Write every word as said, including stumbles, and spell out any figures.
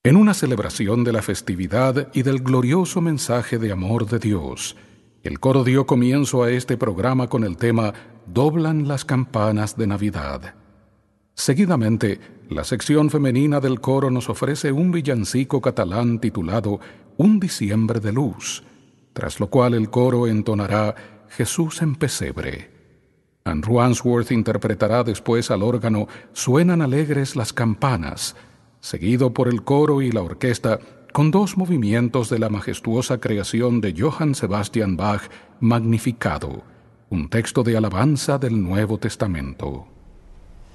En una celebración de la festividad y del glorioso mensaje de amor de Dios, el coro dio comienzo a este programa con el tema Doblan las campanas de Navidad. Seguidamente, la sección femenina del coro nos ofrece un villancico catalán titulado Un diciembre de luz, tras lo cual el coro entonará Jesús en pesebre. Andrew Answorth interpretará después al órgano Suenan alegres las campanas, seguido por el coro y la orquesta con dos movimientos de la majestuosa creación de Johann Sebastian Bach, Magnificado, un texto de alabanza del Nuevo Testamento.